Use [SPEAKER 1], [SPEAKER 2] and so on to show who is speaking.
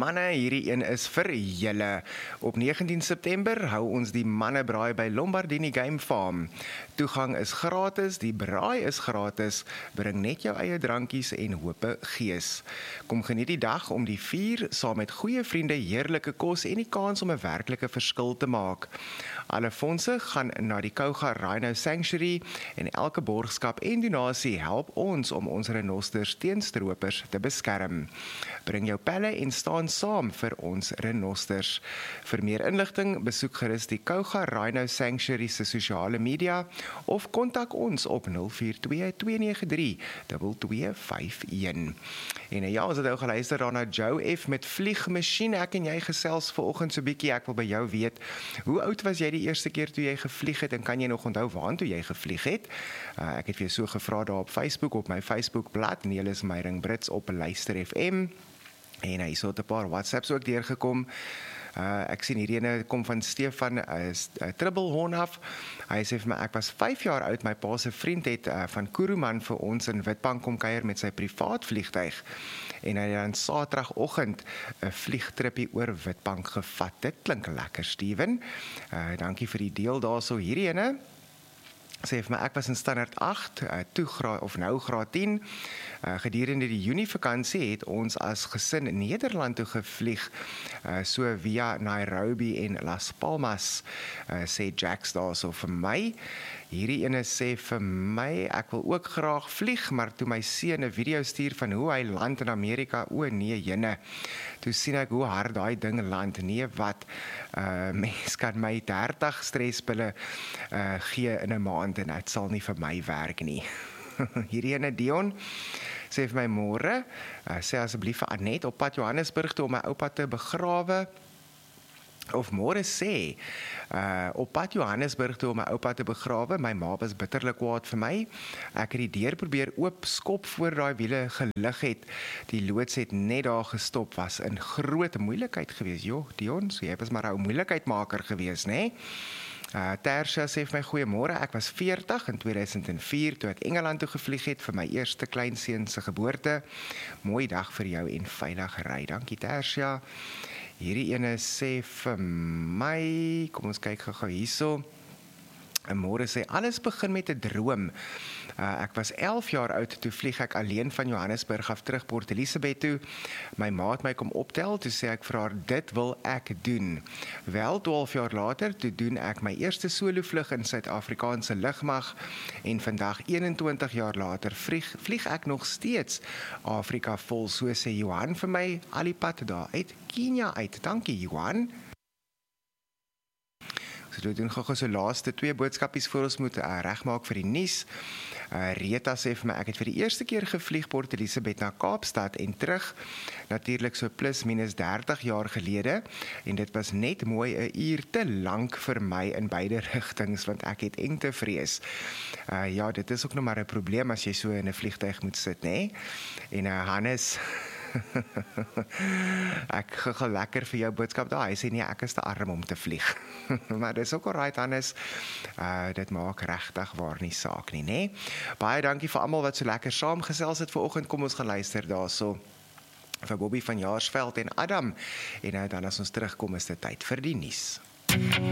[SPEAKER 1] manne, hierdie een is vir julle. Op 19 September hou ons die mannebraai by Lombardini Game Farm. Toegang is gratis, die braai is gratis, bring net jou eie drankies en hope gees. Kom geniet die dag om die 4 saam met goeie vriende, heerlike kos en die kans om 'n werklike verskil te maak. Alle fondse gaan na die Kouga Rhino Sanctuary en elke borgskap en donasie help ons om ons renosters teen stroopers te beskerm. Bring jou pelle en staan saam vir ons renosters. Vir meer inligting besoek gerus die Kouga Rhino Sanctuary se sosiale media of kontak ons op 042-293-2251. En ja, ons het nou geluister daarna Joe F met Vliegmasjien. Ek en jy gesels vanoggend so bietjie. Ek wil by jou weet, hoe oud was jy die eerste keer toe jy gevlieg het en kan jy nog onthou waartoe jy gevlieg het? Ek het vir jou so gevra daar op Facebook, op my Facebookblad, Nelis Meyring Brits op Luister FM. En hy het 'n paar WhatsApps ook deurgekom. Ek sien hierdie ene kom van Stefan Tribbelhorn af. Hy sê vir my, ek was 5 jaar oud, my pa se vriend het van Kuruman vir ons in Witbank kom kuier met sy privaat vliegtuig. En hy het dan Saterdagoggend 'n vliegtrippie oor Witbank gevat. Dit klink lekker, Steven. Dankie vir die deel daarso. Hierdie ene sê vir my, ek was in standaard 8, nou graad 10. Gedurende die Junie vakansie het ons as gesin Nederland toe gevlieg, so via Nairobi en Las Palmas, sê Jax daarso vir my. Hierdie ene sê vir my, ek wil ook graag vlieg, maar toe my seun 'n video stuur van hoe hy land in Amerika, o nee jene, toe sien ek hoe hard daai ding land, nee wat, mens kan my 30 stresspille gee in 'n maand en dit sal nie vir my werk nie. Hierdie ene Dion sê vir my môre, sê asseblief vir Annette op pad Johannesburg toe om my oupa te begrawe. Of môre sê, op pad Johannesburg toe om my oupa te begrawe, my ma was bitterlik kwaad vir my. Ek het die deur probeer oop skop voor daai wiele gelig het. Die loods het net daar gestop, was in groot moeilikheid gewees. Jo, Dion, so jy was maar 'n moeilikheidmaker gewees, né? Tersia sê vir my, goeiemôre, ek was 40 in 2004 toe ek Engeland toe gevlieg het vir my eerste kleinseun se geboorte. Mooi dag vir jou en veilig ry. Dankie Tersia. Hierdie ene sê vir my, kom ons kyk gou hierso. En môre sê, alles begin met 'n droom. Ek was 11 jaar oud, toe vlieg ek alleen van Johannesburg af terug Port Elizabeth toe. My ma het my kom optel, toe sê ek vir haar, dit wil ek doen. Wel, 12 jaar later, toe doen ek my eerste solovlug in Suid-Afrikaanse lugmag, en vandag 21 jaar later vlieg ek nog steeds Afrika vol, so sê Johan vir my, al die pad daar uit Kenia uit. Dankie Johan. So doen gou so laaste 2 boodskapies voor ons moet regmaak vir die nuus. Rita sê vir my, ek het vir die eerste keer gevlieg Port Elizabeth na Kaapstad en terug, natuurlik so plus minus 30 jaar gelede, en dit was net mooi 'n uur te lank vir my in beide rigtings, want ek het engtevrees. Ja, dit is ook nog maar 'n probleem as jy so in 'n vliegtuig moet sit, né? En Hannes ek gou lekker vir jou boodskap daar. Hy sê nee, ek is te arm om te vlieg. Maar dis ook alright, Hannes. Dit maak regtig waar nie saak nie, né? Baie dankie vir almal wat so lekker saamgesels het vanoggend. Kom ons gaan luister daarso vir Bobby van Jaarsveld en Adam. En dan as ons terugkom is dit tyd vir die nuus.